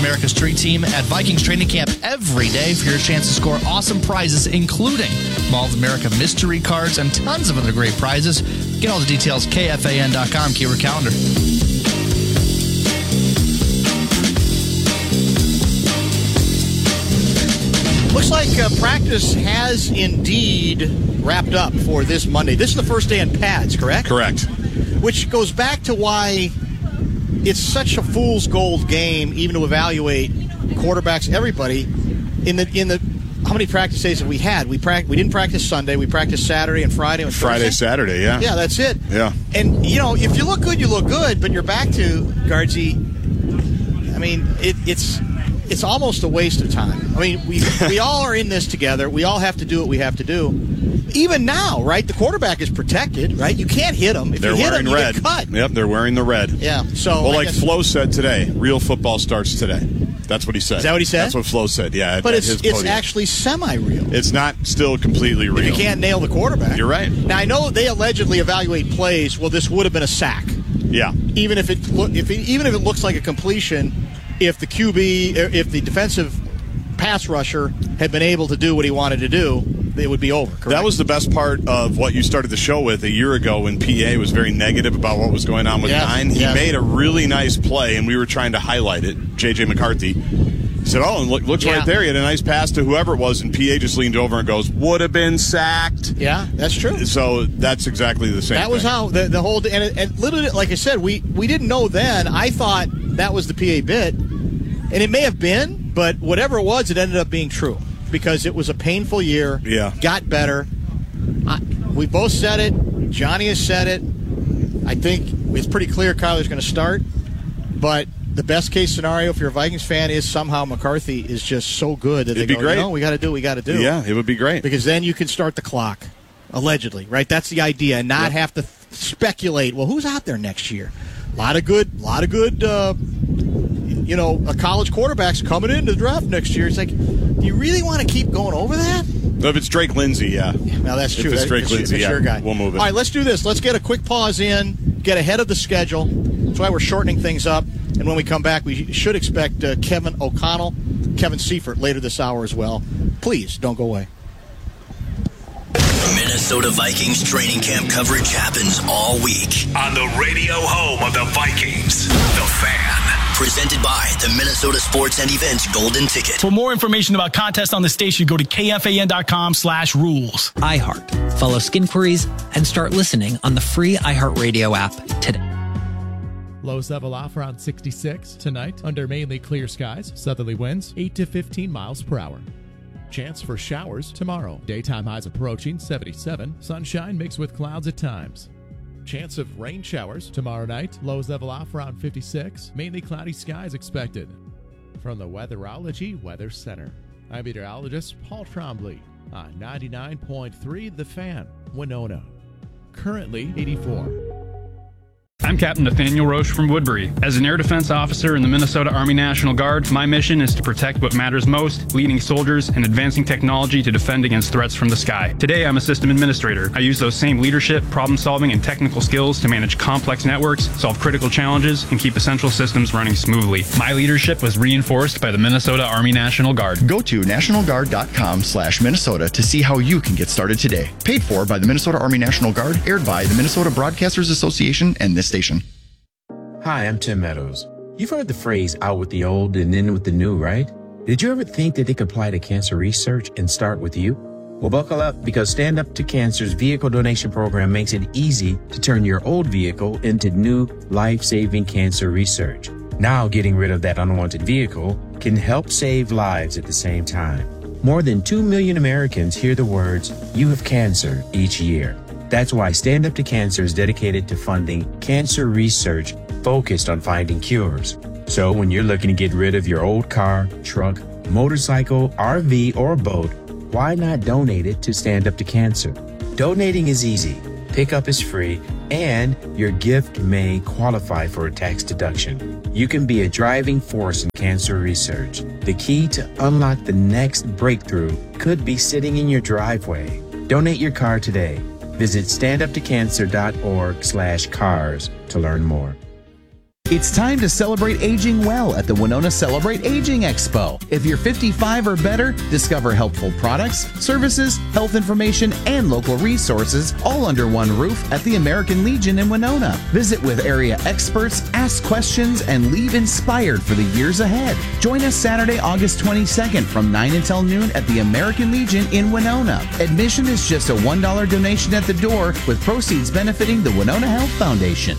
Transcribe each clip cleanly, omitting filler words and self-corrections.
America Street Team at Vikings Training Camp every day for your chance to score awesome prizes, including Mall of America mystery cards and tons of other great prizes. Get all the details, KFAN.com, keyword calendar. Looks like practice has indeed wrapped up for this Monday. This is the first day in pads, correct? Correct. Which goes back to why it's such a fool's gold game, even to evaluate quarterbacks, everybody. In the how many practice days have we had? We didn't practice Sunday. We practiced Saturday and Friday and Friday, Thursday. Saturday, yeah. Yeah, that's it. Yeah. And, if you look good, you look good, but you're back to, Guardsy, I mean, it's almost a waste of time. I mean, we all are in this together. We all have to do what we have to do. Even now, right, the quarterback is protected, right? You can't hit him. If They're you hit wearing him, you red. get cut. Yep, they're wearing the red. Yeah. So, well, like Flo said today, real football starts today. That's what he said. Is that what he said? That's what Flo said, yeah. But it's actually semi-real. It's not still completely real. If you can't nail the quarterback. You're right. Now, I know they allegedly evaluate plays. Well, this would have been a sack. Yeah. Even if it looks like a completion, if the QB, if the defensive pass rusher had been able to do what he wanted to do, it would be over, correct? That was the best part of what you started the show with a year ago when PA was very negative about what was going on with 9. He made a really nice play, and we were trying to highlight it, J.J. McCarthy. He said, and looks right there. He had a nice pass to whoever it was, and PA just leaned over and goes, would have been sacked. Yeah, that's true. So that's exactly the same That was how the whole – and literally, like I said, we didn't know then. I thought that was the PA bit, and it may have been. But whatever it was, it ended up being true because it was a painful year. Yeah. Got better. We both said it. Johnny has said it. I think it's pretty clear Kyler's going to start. But the best case scenario if you're a Vikings fan is somehow McCarthy is just so good that It'd be great. we got to do what we got to do. Yeah, it would be great. Because then you can start the clock, allegedly, right? That's the idea, and not have to speculate, well, who's out there next year? A lot of good college quarterbacks coming into the draft next year. It's like, do you really want to keep going over that? If it's Drake Lindsay, yeah. Now that's true. If it's Drake Lindsay, that's your guy. We'll move it. All right, let's do this. Let's get a quick pause in, get ahead of the schedule. That's why we're shortening things up. And when we come back, we should expect Kevin O'Connell, Kevin Seifert later this hour as well. Please don't go away. Minnesota Vikings training camp coverage happens all week on the radio home of the Vikings, The Fan. Presented by the Minnesota Sports and Events Golden Ticket. For more information about contests on the station, go to KFAN.com/rules. iHeart. Follow Skin Queries and start listening on the free iHeartRadio app today. Lows level off around 66 tonight under mainly clear skies. Southerly winds 8 to 15 miles per hour. Chance for showers tomorrow. Daytime highs approaching 77. Sunshine mixed with clouds at times. Chance of rain showers tomorrow night. Lows level off around 56. Mainly cloudy skies expected. From the Weatherology Weather Center, I'm meteorologist Paul Trombley on 99.3 The Fan, Winona. Currently 84. I'm Captain Nathaniel Roche from Woodbury. As an air defense officer in the Minnesota Army National Guard, my mission is to protect what matters most, leading soldiers and advancing technology to defend against threats from the sky. Today, I'm a system administrator. I use those same leadership, problem-solving, and technical skills to manage complex networks, solve critical challenges, and keep essential systems running smoothly. My leadership was reinforced by the Minnesota Army National Guard. Go to nationalguard.com/Minnesota to see how you can get started today. Paid for by the Minnesota Army National Guard, aired by the Minnesota Broadcasters Association and this station. Hi, I'm Tim Meadows. You've heard the phrase out with the old and in with the new, right? Did you ever think that it could apply to cancer research and start with you? Well, buckle up, because Stand Up to Cancer's vehicle donation program makes it easy to turn your old vehicle into new life-saving cancer research. Now, getting rid of that unwanted vehicle can help save lives at the same time. More than 2 million Americans hear the words, "You have cancer," each year. That's why Stand Up to Cancer is dedicated to funding cancer research focused on finding cures. So when you're looking to get rid of your old car, truck, motorcycle, RV, or boat, why not donate it to Stand Up to Cancer? Donating is easy, pickup is free, and your gift may qualify for a tax deduction. You can be a driving force in cancer research. The key to unlock the next breakthrough could be sitting in your driveway. Donate your car today. Visit standuptocancer.org/cars to learn more. It's time to celebrate aging well at the Winona Celebrate Aging Expo. If you're 55 or better, discover helpful products, services, health information, and local resources all under one roof at the American Legion in Winona. Visit with area experts, ask questions, and leave inspired for the years ahead. Join us Saturday, August 22nd from 9 until noon at the American Legion in Winona. Admission is just a $1 donation at the door, with proceeds benefiting the Winona Health Foundation.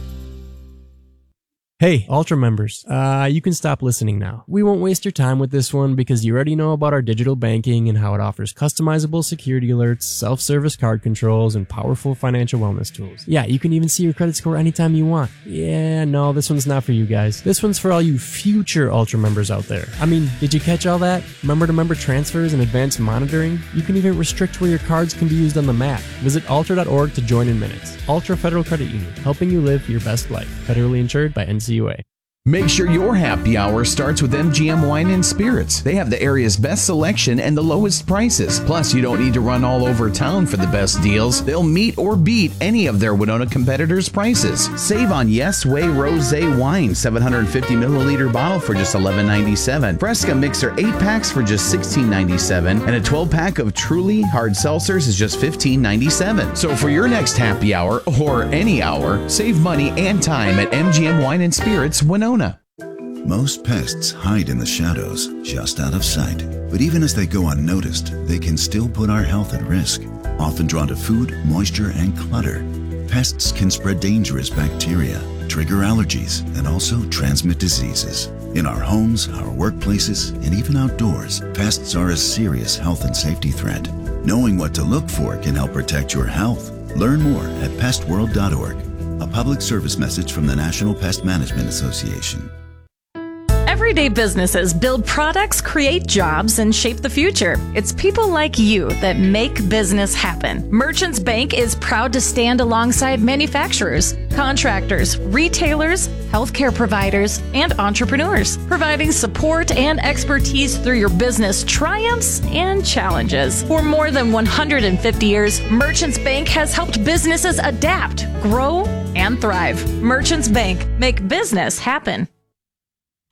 Hey, Ultra members, you can stop listening now. We won't waste your time with this one because you already know about our digital banking and how it offers customizable security alerts, self-service card controls, and powerful financial wellness tools. Yeah, you can even see your credit score anytime you want. Yeah, no, this one's not for you guys. This one's for all you future Ultra members out there. I mean, did you catch all that? Member-to-member transfers and advanced monitoring? You can even restrict where your cards can be used on the map. Visit ultra.org to join in minutes. Ultra Federal Credit Union, helping you live your best life. Federally insured by NCUA. Make sure your happy hour starts with MGM Wine and Spirits. They have the area's best selection and the lowest prices. Plus, you don't need to run all over town for the best deals. They'll meet or beat any of their Winona competitors' prices. Save on Yes Way Rosé Wine, 750 milliliter bottle for just $11.97. Fresca Mixer 8-packs for just $16.97. And a 12-pack of Truly Hard Seltzers is just $15.97. So for your next happy hour, or any hour, save money and time at MGM Wine and Spirits, Winona. Most pests hide in the shadows, just out of sight. But even as they go unnoticed, they can still put our health at risk. Often drawn to food, moisture, and clutter, pests can spread dangerous bacteria, trigger allergies, and also transmit diseases. In our homes, our workplaces, and even outdoors, pests are a serious health and safety threat. Knowing what to look for can help protect your health. Learn more at pestworld.org. A public service message from the National Pest Management Association. Everyday businesses build products, create jobs, and shape the future. It's people like you that make business happen. Merchants Bank is proud to stand alongside manufacturers, contractors, retailers, healthcare providers, and entrepreneurs, providing support and expertise through your business triumphs and challenges. For more than 150 years, Merchants Bank has helped businesses adapt, grow, and thrive. Merchants Bank, make business happen.